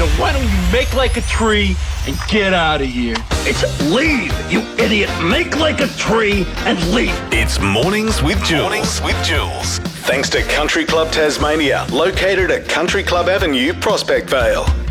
So why don't you make like a tree and get out of here? It's leave, you idiot. Make like a tree and leave. It's Mornings with Jules. Thanks to Country Club Tasmania, located at Country Club Avenue, Prospect Vale.